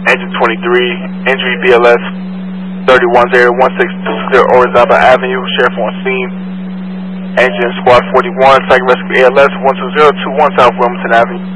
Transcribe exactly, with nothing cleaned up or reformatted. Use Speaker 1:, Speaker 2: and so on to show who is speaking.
Speaker 1: Engine twenty-three, injury B L S thirty-one zero one six two zero Orizaba Avenue, sheriff on scene. Engine squad forty-one, Psych Rescue A L S one two zero two one South Wilmington Avenue.